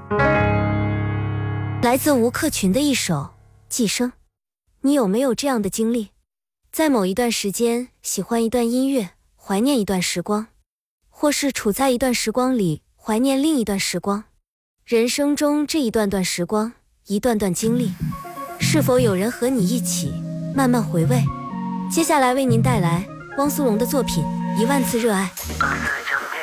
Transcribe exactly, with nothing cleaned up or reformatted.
来自吴克群的一首《寄生》，你有没有这样的经历？在某一段时间，喜欢一段音乐，怀念一段时光，或是处在一段时光里，怀念另一段时光。人生中这一段段时光，一段段经历，是否有人和你一起慢慢回味？接下来为您带来汪苏泷的作品《一万次热爱》。